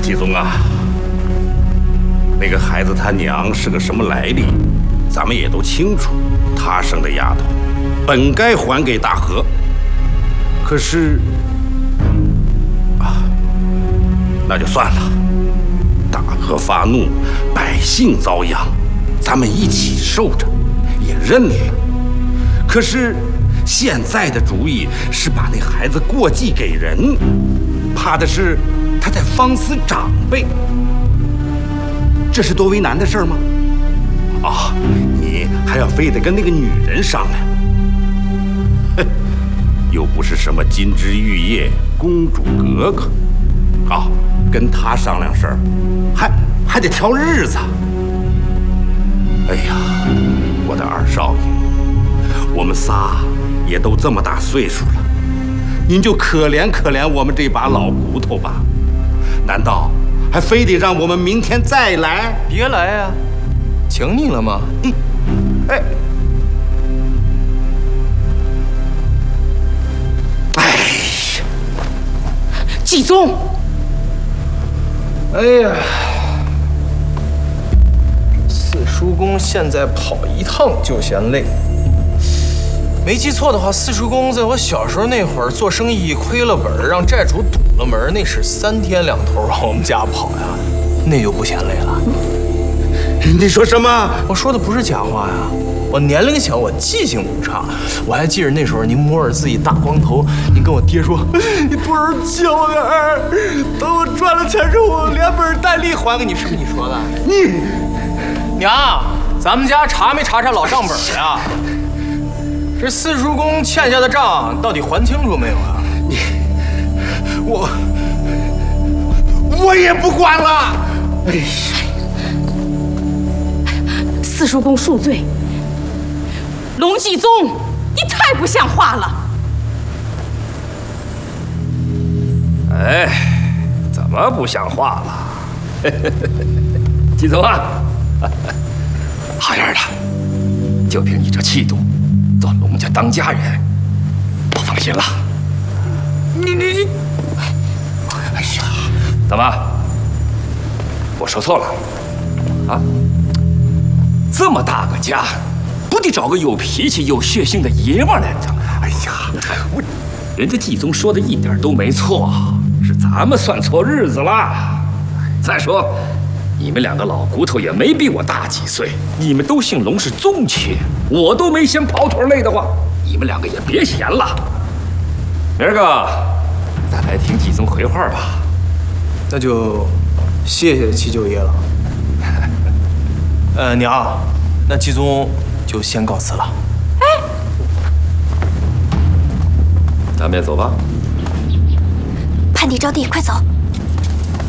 季宗啊，那个孩子他娘是个什么来历，咱们也都清楚。他生的丫头，本该还给大和，可是那就算了。大和发怒，百姓遭殃，咱们一起受着，也认了。可是现在的主意是把那孩子过继给人，怕的是他在方思长辈，这是多为难的事儿吗？你还要非得跟那个女人商量？哼，又不是什么金枝玉叶、公主格格，跟她商量事儿，还得挑日子。哎呀，我的二少爷，我们仨也都这么大岁数了，您就可怜可怜我们这把老骨头吧。难道还非得让我们明天再来？ 别来呀，请你了吗？ 哎呀， 季宗， 哎呀，四叔公现在跑一趟就嫌累。没记错的话，四叔公在我小时候那会儿做生意亏了本，让债主堵了门，那是3天2头往我们家跑呀，那就不嫌累了。 你说什么？ 我说的不是假话呀，我年龄小，我记性不差。我还记着那时候您摸着自己大光头，您跟我爹说：“你多少借我点儿，等我赚了钱之后，我连本带利还给你。”是不是你说的？娘，咱们家查没查老账本呀？这四叔公欠下的账到底还清楚没有啊？ 我也不管了。哎呀， 四叔公恕罪。龙继宗，你太不像话了。 哎，怎么不像话了？季宗啊，好样的！就凭你这气度，做龙家当家人，我放心了。你，哎呀，怎么？我说错了啊？这么大个家，不得找个有脾气、有血性的爷们来整？哎呀，人家季宗说的一点都没错，是咱们算错日子了。再说，你们2个老骨头也没比我大几岁，你们都姓龙是宗亲，我都没嫌跑腿累得慌，你们2个也别闲了。明儿个再来听季宗回话吧。 那就谢谢七舅爷了。娘，那季宗就先告辞了。 哎， 咱们也走吧。 潘地招弟，快走！